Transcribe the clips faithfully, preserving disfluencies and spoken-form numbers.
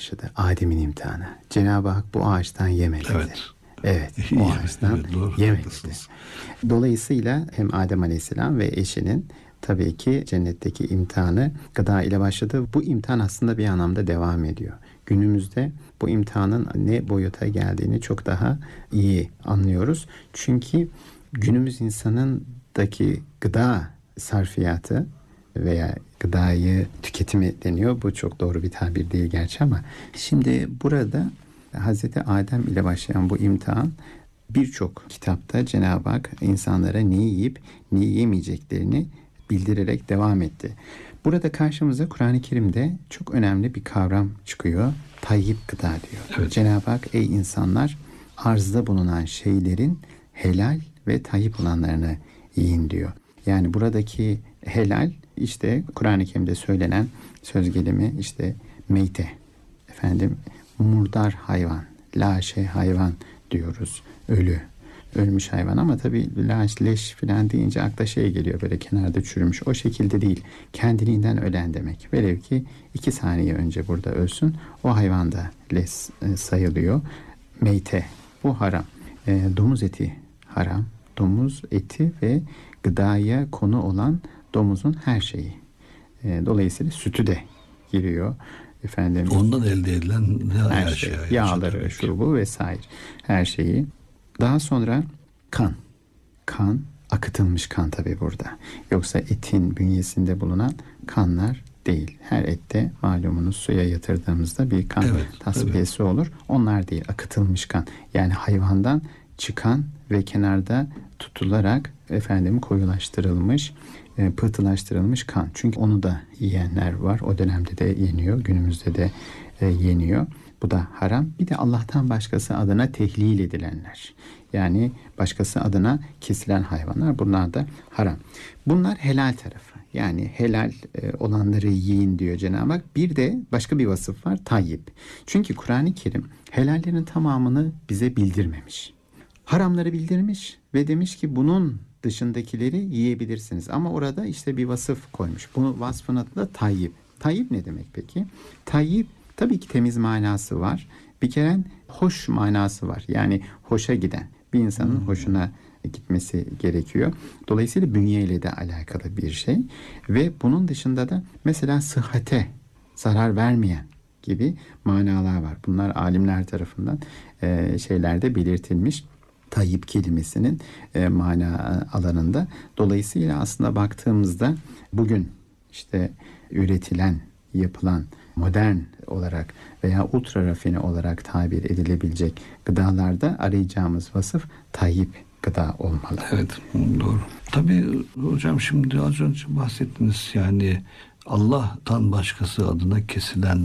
başladı. Adem'in imtihanı. Cenab-ı Hak bu ağaçtan yeme dedi. Evet. Evet, bu ağaçtan evet, doğru, yeme dedi. haklısınız. Dolayısıyla hem Adem Aleyhisselam ve eşinin tabii ki cennetteki imtihanı gıda ile başladı. Bu imtihan aslında bir anlamda devam ediyor. Günümüzde bu imtihanın ne boyuta geldiğini çok daha iyi anlıyoruz. Çünkü günümüz insanındaki gıda sarfiyatı veya gıdayı tüketimi deniyor. Bu çok doğru bir tabir değil gerçi ama şimdi burada Hazreti Adem ile başlayan bu imtihan birçok kitapta Cenab-ı Hak insanlara neyi yiyip neyi yemeyeceklerini bildirerek devam etti. Burada karşımıza Kur'an-ı Kerim'de çok önemli bir kavram çıkıyor. Tayyip gıda diyor. Evet. Cenab-ı Hak ey insanlar arzda bulunan şeylerin helal ve tayyip olanlarını yiyin diyor. Yani buradaki helal işte Kur'an-ı Kerim'de söylenen söz gelimi işte meyte, efendim murdar hayvan, laşe hayvan diyoruz. Ölü, ölmüş hayvan ama tabii laş, leş filan deyince akla şey geliyor böyle kenarda çürümüş. O şekilde değil. Kendiliğinden ölen demek. Velev ki iki saniye önce burada ölsün. O hayvan da les e, sayılıyor. Meyte. Bu haram. E, domuz eti haram. Domuz eti ve gıdaya konu olan domuzun her şeyi. E, dolayısıyla sütü de giriyor. Efendim, ondan elde edilen her, her şey, şey, yağları, şurubu vesaire her şeyi. Daha sonra kan. Kan, akıtılmış kan tabii burada. Yoksa etin bünyesinde bulunan kanlar değil. Her ette malumunuz suya yatırdığımızda bir kan evet, tasfiyesi olur. Onlar değil, akıtılmış kan. Yani hayvandan çıkan ve kenarda tutularak efendim koyulaştırılmış, e, pıhtılaştırılmış kan. Çünkü onu da yiyenler var. O dönemde de yeniyor, günümüzde de e, yeniyor. Bu da haram. Bir de Allah'tan başkası adına tehlil edilenler. Yani başkası adına kesilen hayvanlar. Bunlar da haram. Bunlar helal tarafı. Yani helal e, olanları yiyin diyor Cenab-ı Hak. Bir de başka bir vasıf var. Tayyip. Çünkü Kur'an-ı Kerim helallerin tamamını bize bildirmemiş. Haramları bildirmiş ve demiş ki bunun dışındakileri yiyebilirsiniz. Ama orada işte bir vasıf koymuş. Bu vasfın adı da tayyip. Tayyip ne demek peki? Tayyip tabii ki temiz manası var. Bir kere hoş manası var. Yani hoşa giden. Bir insanın hmm. hoşuna gitmesi gerekiyor. Dolayısıyla bünyeyle de alakalı bir şey. Ve bunun dışında da mesela sıhhate zarar vermeyen gibi manalar var. Bunlar alimler tarafından e, şeylerde belirtilmiş. Tayyip kelimesinin e, mana alanında. Dolayısıyla aslında baktığımızda bugün işte üretilen, yapılan modern olarak veya ultra rafine olarak tabir edilebilecek gıdalarda arayacağımız vasıf tayyip gıda olmalı. Evet, doğru. Tabii hocam şimdi az önce bahsettiniz yani Allah'tan başkası adına kesilen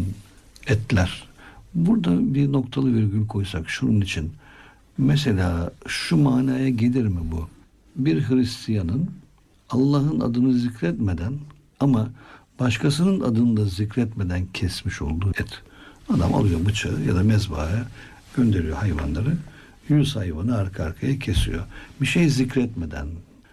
etler. Burada bir noktalı virgül koysak şunun için. Mesela şu manaya gelir mi bu? Bir Hristiyanın Allah'ın adını zikretmeden ama başkasının adını da zikretmeden kesmiş olduğu et. Adam alıyor bıçağı ya da mezbahaya gönderiyor hayvanları. Yüz hayvanı arka arkaya kesiyor. Bir şey zikretmeden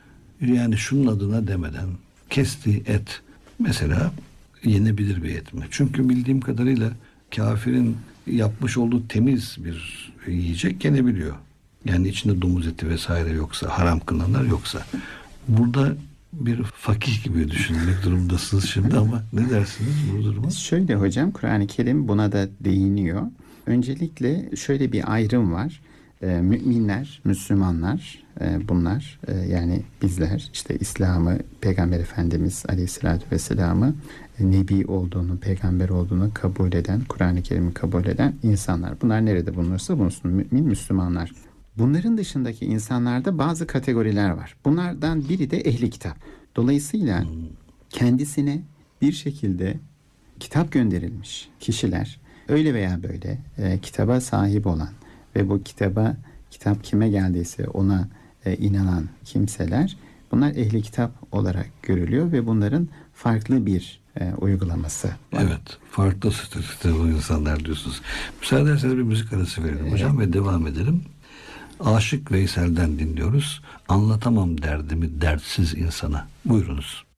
yani şunun adına demeden kestiği et mesela yenebilir bir et mi? Çünkü bildiğim kadarıyla kafirin yapmış olduğu temiz bir yiyecek yenebiliyor. Yani içinde domuz eti vesaire yoksa, haram kılanlar yoksa. Burada bir fakih gibi düşünmek durumdasınız şimdi ama ne dersiniz bu duruma? Şöyle hocam, Kur'an-ı Kerim buna da değiniyor. Öncelikle şöyle bir ayrım var. Ee, müminler, Müslümanlar e, bunlar e, yani bizler işte İslam'ı, Peygamber Efendimiz Aleyhisselatü Vesselam'ı e, Nebi olduğunu, Peygamber olduğunu kabul eden, Kur'an-ı Kerim'i kabul eden insanlar. Bunlar nerede bulunursa bulunsun mümin, Müslümanlar. Bunların dışındaki insanlarda bazı kategoriler var. Bunlardan biri de ehli kitap. Dolayısıyla kendisine bir şekilde kitap gönderilmiş kişiler öyle veya böyle e, kitaba sahip olan ve bu kitaba kitap kime geldiyse ona e, inanan kimseler bunlar ehli kitap olarak görülüyor ve bunların farklı bir e, uygulaması var. Evet, farklı statüde bu insanlar diyorsunuz. Müsaade ederseniz bir müzik arası verelim evet. hocam ve devam edelim. Aşık Veysel'den dinliyoruz. Anlatamam derdimi dertsiz insana. Buyurunuz.